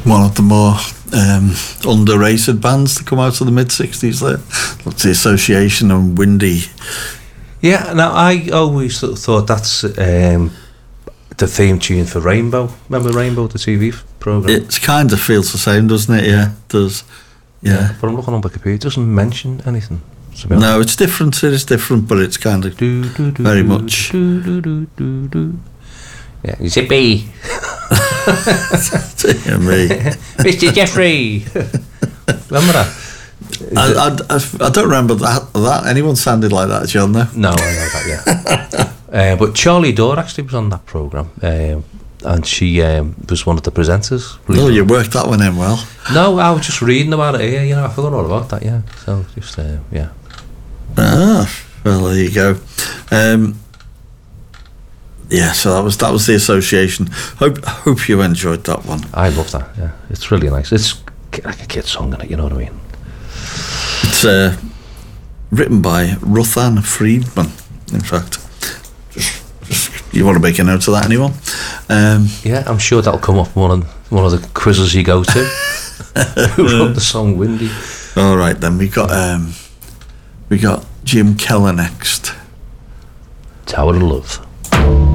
one of the more underrated bands to come out of the mid-60s there. That's the Association and Windy. Yeah, now I always thought that's the theme tune for Rainbow. Remember Rainbow, the TV programme? It kind of feels the same, doesn't it? Yeah, it does. Yeah. But I'm looking on Wikipedia, it doesn't mention anything. No, it's different. It is different, but it's kind of very much. Yeah, zippy. Dear me. Mr. Jeffrey. Remember that? I don't remember that. Anyone sounded like that, John, though? No, I know that, yeah. But Charlie Dore actually was on that programme, and she was one of the presenters. Oh, you worked that one in well. No, I was just reading about it here, I forgot all about that, yeah. So, just, yeah. Ah, well, there you go. Yeah, so that was the Association. Hope you enjoyed that one. I love that, yeah. It's really nice. It's like a kid's song, you know what I mean? It's written by Ruthann Friedman, in fact. Just you want to make a note of that, anyone? Yeah, I'm sure that'll come up one of the quizzes you go to. Who wrote the song Windy? All right, then we got Jim Keller next. Tower of Love.